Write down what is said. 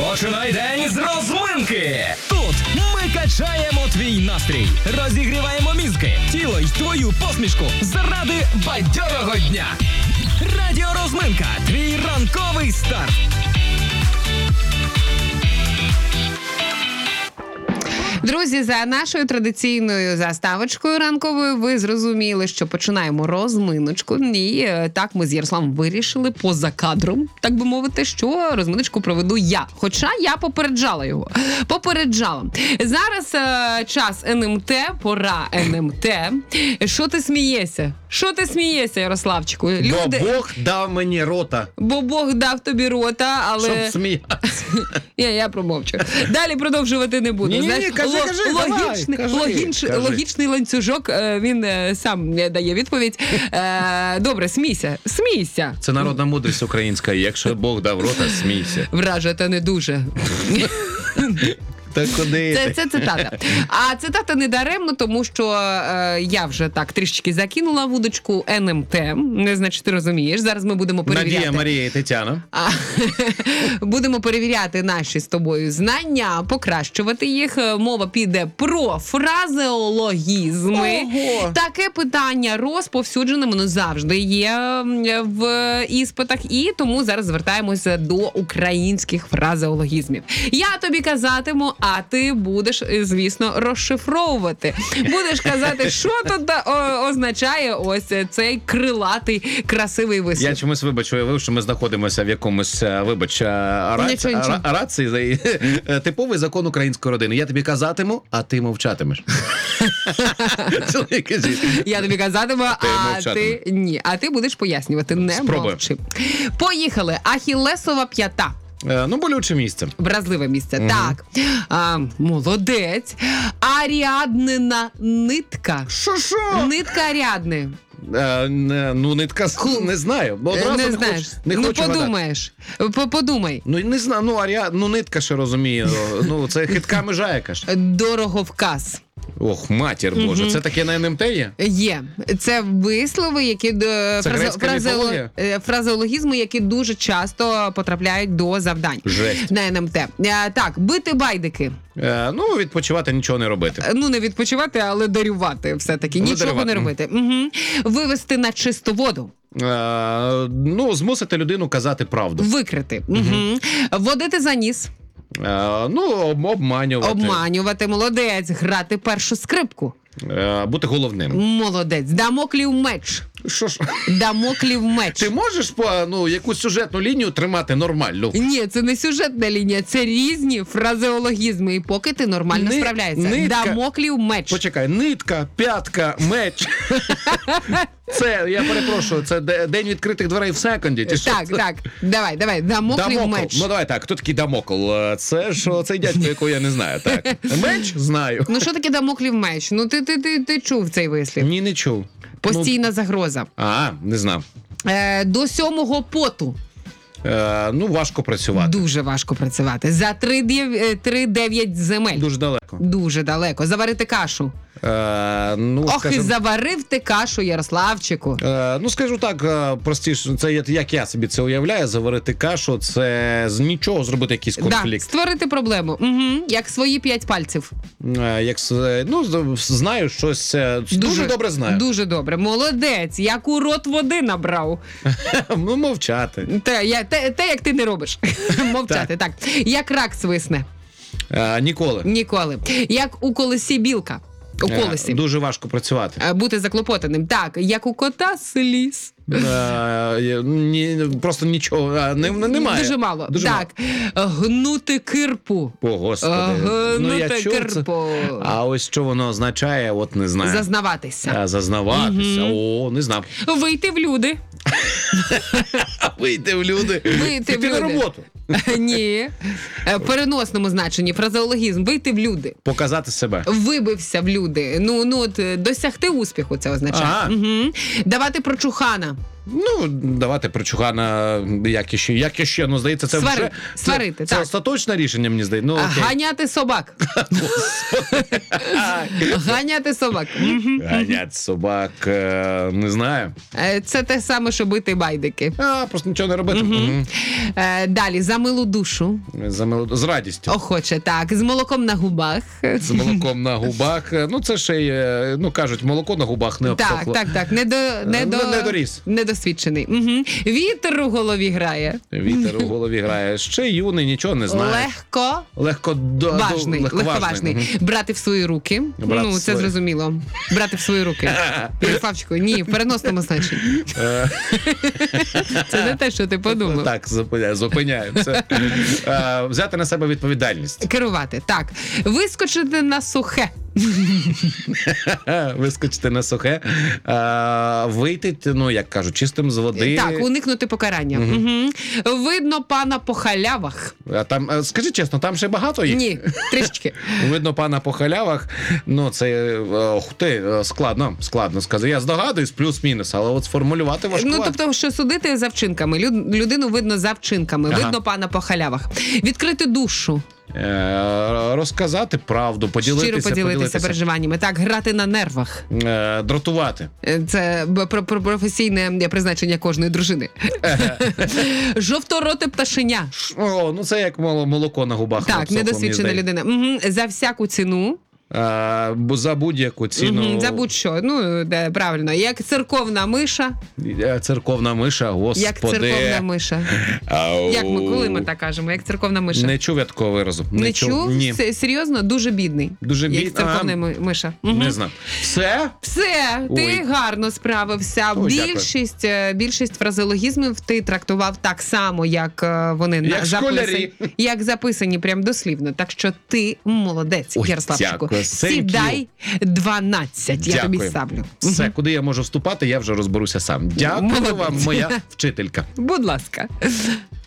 Починай день з розминки. Тут ми качаємо твій настрій, розігріваємо мізки, тіло й твою посмішку заради бадьорого дня. Радіо Розминка. Твій ранковий старт. Друзі, за нашою традиційною заставочкою ранковою ви зрозуміли, що починаємо розминочку. І так ми з Ярославом вирішили поза кадром, так би мовити, що розминочку проведу я. Хоча я попереджала його. Попереджала. Зараз час НМТ, пора НМТ. Що ти смієшся? Що ти смієшся, Ярославчику? Бо Бог дав мені рота. Бо Бог дав тобі рота, але... Щоб сміятися. Я промовчу. Далі продовжувати не буду. Ні, кажи, логічний ланцюжок, він сам дає відповідь. Добре, смійся. Це народна мудрість українська. Якщо Бог дав рота, смійся. Враже, та не дуже. Та куди? Це цитата. А цитата не даремно, тому що я вже так трішечки закинула вудочку НМТ. Значить, ти розумієш. Зараз ми будемо перевіряти. Надія, Марія і Тетяна. Будемо перевіряти наші з тобою знання, покращувати їх. Мова піде про фразеологізми. Ого! Таке питання розповсюджене, воно завжди є в іспитах. І тому зараз звертаємося до українських фразеологізмів. Я тобі казатиму, а ти будеш, звісно, розшифровувати. Будеш казати, що тут означає ось цей крилатий, красивий вислів. Я чомусь, уявив, що ми знаходимося в якомусь, рації. Типовий закон української родини. Я тобі казатиму, а ти мовчатимеш. Я тобі казатиму, а ти ні. А ти будеш пояснювати, не мовчи. Поїхали. Ахіллесова п'ята. Болюче місце. Вразливе місце, так. Молодець. Аріаднина нитка. Що? Нитка Аріадни. Нитка, не знаю. Не знаєш. Подумаєш. Подумай. Не знаю, нитка ще розумію. Це хитка межа якась. Дороговказ. Ох, матір Боже, це таке на НМТ є? Є. Це вислови, які фразеологізми, які дуже часто потрапляють до завдань. Жесть. На НМТ. Так, бити байдики. Відпочивати, нічого не робити. Не відпочивати, але дарювати все-таки. Нічого не робити. Вивести на чисту воду. Змусити людину казати правду. Викрити. Водити за ніс. Обманювати. Обманювати, молодець. Грати першу скрипку. Бути головним. Молодець. Дамоклів меч. Що? Дамоклів меч. Ти можеш якусь сюжетну лінію тримати нормально? Ні, це не сюжетна лінія, це різні фразеологізми. І поки ти нормально справляєшся. Дамоклів меч. Почекай, нитка, п'ятка, меч. Це, я перепрошую, це день відкритих дверей в секунді. Так. Давай. Дамоклів меч. Давай так, хто такий Дамокл? Це ж цей дядько, якого я не знаю. Так. Меч? Знаю. Що таке Дамоклів меч? Ти чув цей вислів? Ні, не чув. Постійна загроза. Не знав. До 7-го поту. Важко працювати. Дуже важко працювати. За 3-9 земель. Дуже далеко. Заварити кашу. І заварив ти кашу, Ярославчику. Скажу так, простіше, це як я собі це уявляю, заварити кашу, це з нічого зробити якийсь конфлікт. Створити проблему. Як свої 5 пальців. Знаю щось, дуже добре знаю. Дуже добре. Молодець, як у рот води набрав. Мовчати. Те, як ти не робиш. Мовчати, так. Як рак свисне. Ніколи. Як у колесі білка. У колесі. Дуже важко працювати. Бути заклопотаним. Так, як у кота сліз. Просто нічого немає. Дуже мало. Так. Гнути кирпу. О, Господи. Гнути кирпу. А ось що воно означає, не знаю. Зазнаватися. Зазнаватися. Не знав. Вийти в люди. Вийти в люди. Піти на роботу. Ні. В переносному значенні фразеологізм. Вийти в люди. Показати себе. Вибився в люди. Досягти успіху це означає. Давати прочухана. Ну, давати прочухана, як іще, ну, здається, це вже... Сварити, це так. остаточне рішення, мені здається. Ну, окей. Ганяти собак. Ганяти собак. Мгм. Ганять собак, не знаю. Це те саме, що бити байдики. Просто нічого не робити. Мгм. Далі, за милу душу. З радістю. Охоче, так. З молоком на губах. З молоком на губах. Ну, це ще й, ну, кажуть, молоко на губах не обсохло. Так. Недоріс. Недосвідчений. Угу. Вітер у голові грає. Вітер у голові грає. Ще юний, нічого не знає. Легковажний. Мгм. Брати в свої руки. Брати в Це свої. зрозуміло. Брати в свої руки. Ярославчику, ні, в переносному значенні. Це не те, що ти подумав. Так, зупиняємо це. Взяти на себе відповідальність. Керувати. Так. Вискочити на сухе. Вискочити на сухе. Вийти, ну, як кажуть, чистим з води. Так, уникнути покарання. Угу. Видно пана по халявах. А там, скажи чесно, там ще багато їх? Ні, трішечки. Видно пана по халявах. Ну, це, складно сказати. Я здогадуюсь, плюс-мінус, але от сформулювати важко. Ну, тобто, що судити за вчинками. Людину видно за вчинками. Ага. Видно пана по халявах. Відкрити душу. Розказати правду, Щиро поділитися переживаннями. Так, грати на нервах. Дратувати. Це професійне призначення кожної дружини. Жовтороте пташеня. О, ну це як молоко на губах. Так, обсохло, недосвідчена мені людина. Угу. За всяку ціну. За будь-яку ціну. Угу. За будь-що. Ну, правильно. Як церковна миша. Церковна миша, господи. Як церковна миша. Ау. Коли ми так кажемо? Як церковна миша. Не чув я такого виразу. Не чув? Ні. Серйозно? Дуже бідний. Дуже бідний. Як церковна миша. Угу. Не знаю. Все? Все, Ой. ти гарно справився. Ой, Більшість фразеологізмів ти трактував так само, як вони Як школярі. як записані прям дослівно. Так що ти молодець, Ой, Ярославчику. дякую. Сідай 12, я тобі ставлю. Все, куди я можу вступати, я вже розберуся сам. Дякую Молодець. вам, моя вчителька. Будь ласка.